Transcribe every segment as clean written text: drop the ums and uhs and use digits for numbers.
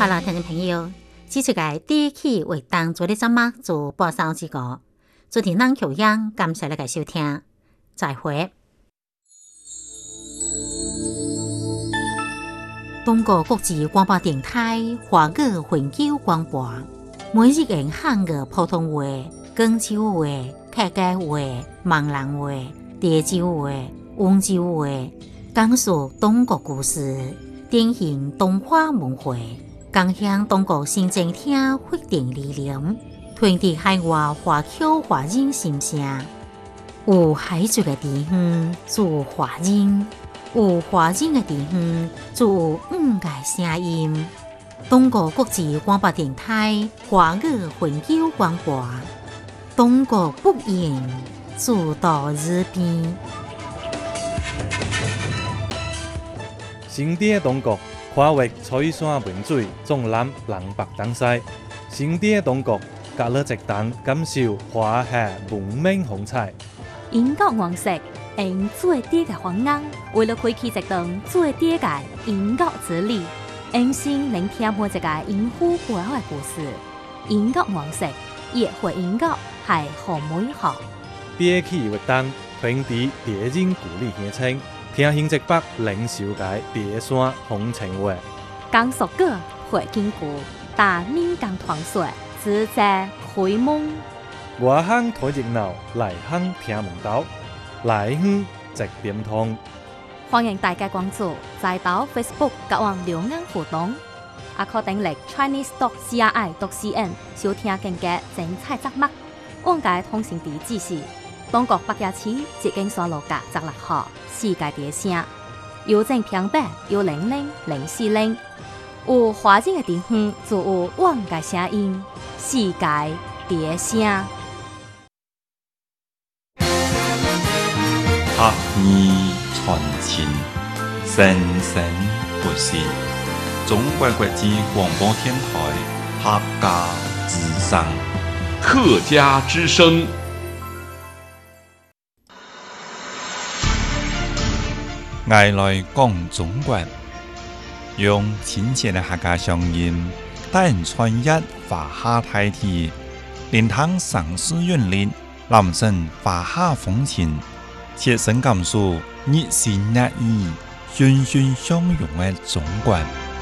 好了，听众朋友，这次嘅第一期为当做的节目做播送之个，主持人乔央，感谢你嘅收听，再会。中国国际广播电台华语永久广播，每日用汉语普通话、广州话、客家话、闽南话、潮州话、温州话，讲述中国故事，典型东华文化，共享中国新政厅发展理念，传递海外华侨华人心声。有海族嘅地方做华人，有华人嘅地方做五个声音。中国国际广播电台华语永久广播，中国不言，主到日边。 新地中国跨越彩山文水，纵览南北东西。新地中国隔了一档，感受华夏文明风采。 英国王室用最低嘅方案，为了开启一段最低嘅英国之旅，用心聆听每一个英虎背后嘅故事。英国王室也会英国系好美好。 第一期活动传递地人故里乡亲，听新直北领受界地山风情话。 讲述歌会经过大闽港团水，自在开蒙。 外乡睇热闹，内乡听门道，内乡直点通。 欢迎大家关注在岛 Facebook 甲网留言互动，也可登录 chinese.cri.cn 收听更加精彩节目。往界通讯地址是中国北野市捷经线路甲16号世界地声，邮政平板100-040。有华人嘅地方就有往界声音，世界地声。 学艺传情，生生不息。中国国际广播电台客家之声， 客家之声。 爱来讲中国，用亲切的客家乡音，带人穿越华夏大地，连通城市韵律，揽胜华夏风情。切身感受热情热意、欣欣相融的中国。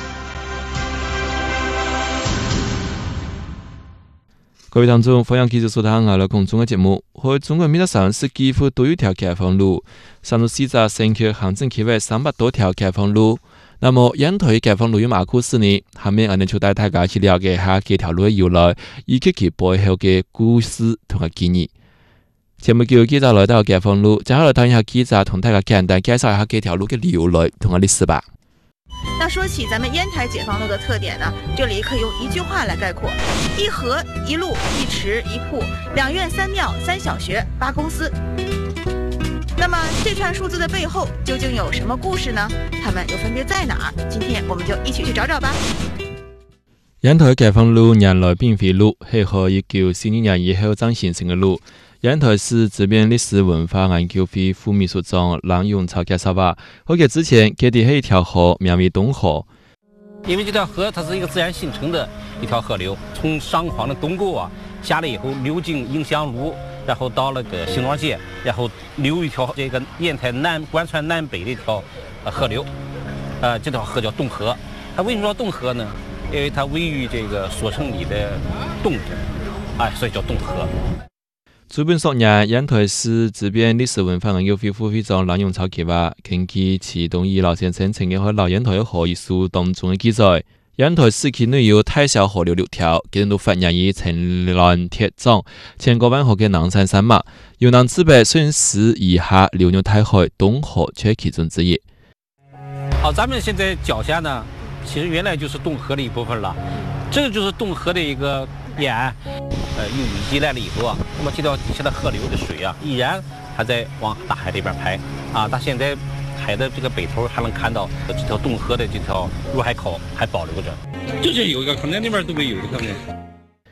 各位听众，欢迎继续收听我哋讲中嘅节目。喺中国每日上市几乎都有条解放路，上到四十城区行政区域300多条解放路。那么，引台解放路有乜故事呢？下面我哋就帶大家去了解下幾條路嘅由來，以及其背後嘅故事同埋建議。節目叫記者來到解放路，接下來睇下記者同大家簡單介紹一下幾條路嘅由來同埋歷史吧。 那說起咱們煙台解放路的特點呢，這裡可以用一句話來概括：一河一路一池一鋪，2院3廟3小學8公司。那麼這串數字的背後究竟有什麼故事呢？它們又分別在哪兒？今天我們就一起去找找吧。 煙台解放路原來並非路，係1942年以後才形成嘅路。煙台市這邊歷史文化研究會副秘書長郎永超介紹話，好嘅之前佢哋係一條河，名為東河。 因為這條河它是一個自然形成的一條河流，從上方的東溝啊下來以後流經迎祥路，然後到那個興隆街，然後流一條這個煙台南貫穿南北的一條河流，這條河叫東河。它為什麼叫東河呢？因為它位於這個索城里的東部，所以叫東河。 主本昨日，煙台市這邊歷史文化研究會副會長郎永超佢話，根據其東義老先生曾經喺老煙台河一書當中嘅記載，煙台市區內有大小河流6條，佢哋都發源於城南鐵莊，前過灣河嘅南山山脈，由南至北順勢以下流入大海，東河卻其中之一。 咱們現在腳下呢，其實原來就是東河的一部分了，這個就是東河的一個沿岸。用雨季來了以後啊，那麼這條底下的河流的水啊，依然還在往大海這邊排啊。到現在海的這個北頭還能看到這條東河的這條入海口還保留着。 之前有一個，可能那邊都沒有，看沒？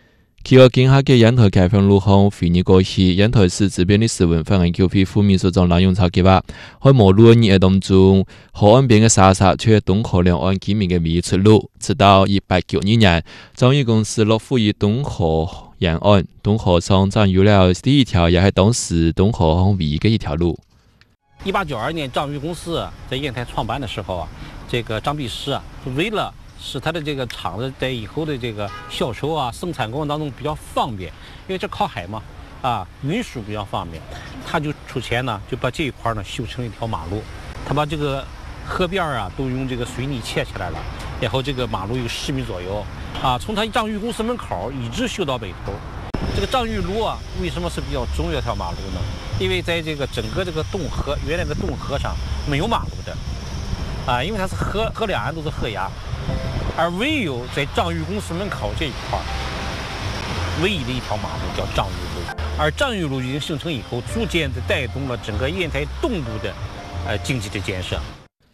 其后今夏嘅烟台开放路项会议过去，烟台市自编历史文化研究会副秘书长蓝永超计划，开幕路嘅日当中，河岸边嘅沙沙却东河两岸居民嘅唯一出路。直到1892年，章鱼公司落户于东河沿岸，东河上占有了第一条，也系当时东河唯一嘅一条路。 1892年，章鱼公司在烟台创办的时候啊，这个张弼师啊，为了使他的这个厂子在以后的这个销售啊、生产过程当中比较方便，因为这靠海嘛，运输比较方便，他就出钱呢，就把这一块呢修成一条马路。他把这个河边啊都用这个水泥砌起来了，然后这个马路有10米左右从他章鱼公司门口一直修到北头。这个章鱼路啊，为什么是比较重要一条马路呢？因为在这个整个这个洞河原来的洞河上没有马路的因为它是河两岸都是河崖，而唯有在章鱼公司门口这一块唯一的一条马路叫章鱼路，而章鱼路已经形成以后，逐渐的带动了整个烟台东部的经济的建设。